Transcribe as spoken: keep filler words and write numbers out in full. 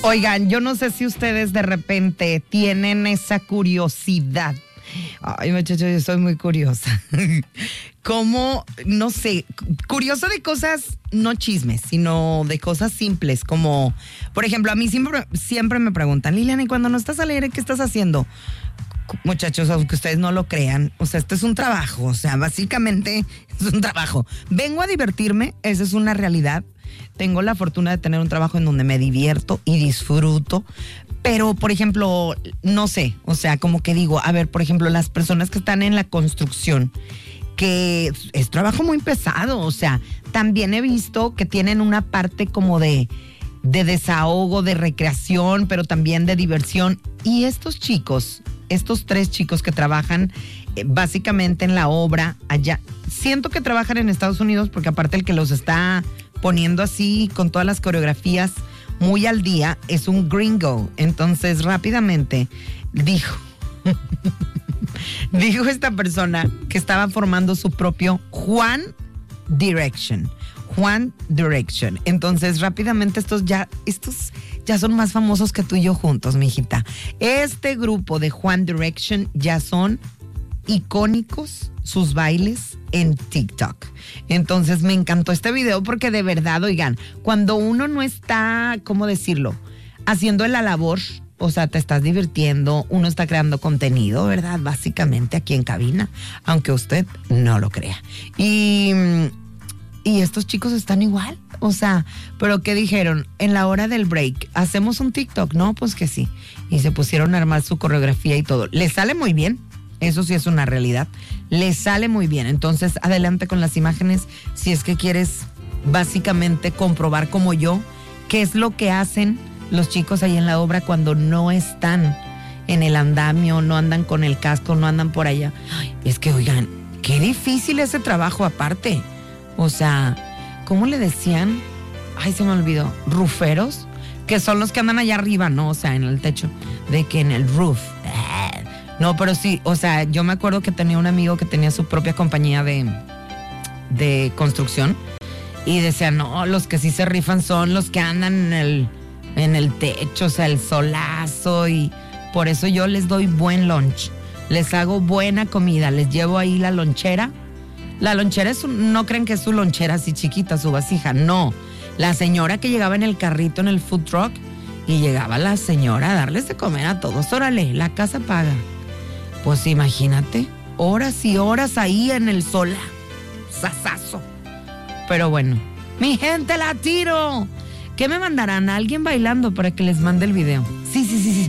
Oigan, yo no sé si ustedes de repente tienen esa curiosidad. Ay, muchachos, yo soy muy curiosa. Como, no sé, curiosa de cosas, no chismes, sino de cosas simples, como, por ejemplo, a mí siempre, siempre me preguntan, Liliana, ¿y cuando no estás al aire, qué estás haciendo? Muchachos, aunque ustedes no lo crean, o sea, esto es un trabajo, o sea, básicamente es un trabajo. Vengo a divertirme, esa es una realidad. Tengo la fortuna de tener un trabajo en donde me divierto y disfruto, pero, por ejemplo, no sé, o sea, como que digo, a ver, por ejemplo, las personas que están en la construcción, que es trabajo muy pesado, o sea, también he visto que tienen una parte como de, de desahogo, de recreación, pero también de diversión. Y estos chicos, estos tres chicos que trabajan eh, básicamente en la obra allá, siento que trabajan en Estados Unidos porque aparte el que los está poniendo así con todas las coreografías muy al día es un gringo. Entonces rápidamente dijo dijo esta persona que estaba formando su propio Juan Direction. Juan Direction. Entonces rápidamente estos ya estos ya son más famosos que tú y yo juntos, mijita. Este grupo de Juan Direction ya son icónicos sus bailes en TikTok. Entonces me encantó este video porque de verdad, oigan, cuando uno no está, ¿cómo decirlo? Haciendo la labor, o sea, te estás divirtiendo, uno está creando contenido, ¿verdad? Básicamente aquí en cabina, aunque usted no lo crea. Y, y estos chicos están igual, o sea, pero ¿qué dijeron? En la hora del break, ¿hacemos un TikTok? No, pues que sí. Y se pusieron a armar su coreografía y todo. Les sale muy bien. Eso sí es una realidad. Les sale muy bien. Entonces, adelante con las imágenes si es que quieres básicamente comprobar como yo qué es lo que hacen los chicos ahí en la obra cuando no están en el andamio, no andan con el casco, no andan por allá. Ay, es que, oigan, qué difícil ese trabajo aparte. O sea, ¿cómo le decían? Ay, se me olvidó. Ruferos, que son los que andan allá arriba, ¿no? O sea, en el techo. De que en el roof. No, pero sí, o sea, yo me acuerdo que tenía un amigo que tenía su propia compañía de, de construcción y decía, no, los que sí se rifan son los que andan en el, en el techo, o sea, el solazo, y por eso yo les doy buen lunch, les hago buena comida, les llevo ahí la lonchera. La lonchera es un, no creen que es su lonchera así chiquita, su vasija, no. La señora que llegaba en el carrito en el food truck y llegaba la señora a darles de comer a todos, órale, la casa paga. Pues imagínate, horas y horas ahí en el sol, sasazo. Pero bueno, mi gente, la tiro. ¿Qué me mandarán? ¿A alguien bailando para que les mande el video? Sí, sí, sí, sí.